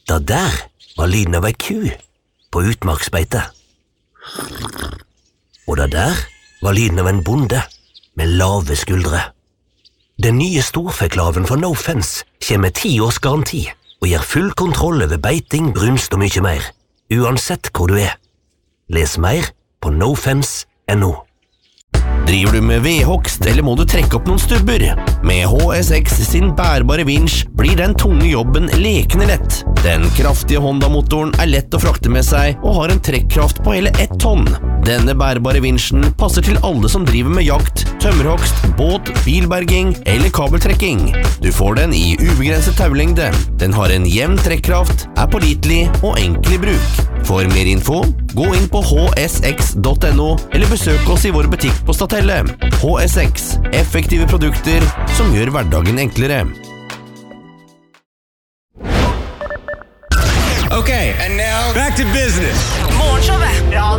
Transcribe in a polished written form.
Da der var lyden av ei ku på utmarksbeite. Og da der var lyden av en bonde med lave skuldre. Den nye storfeklaven fra No Fence kommer med 10 års garanti og gir full kontroll over beiting, brunst og mye mer, uansett hvor du er. Les mer på nofence.no. Driver du med vedhogst, eller må du trekke opp noen stubber? Med HSX sin bærbare vinsj blir den tunge jobben lekende lett. Den kraftige Honda-motoren lett å frakte med seg og har en trekkraft på hele 1 tonn. Denne bærbare vinsjen passer til alle som driver med jakt, tømmerhogst, båt, bilberging eller kabeltrekking. Du får den i ubegrenset taulengde. Den har en jevn trekkraft, pålitelig og enkel i bruk. For mer info, gå inn på hsx.no eller besøk oss i vår butikk på Statelle. HSX, effektive produkter som gjør hverdagen enklere. Okay, and now back to business. Morgenshowet. Ja,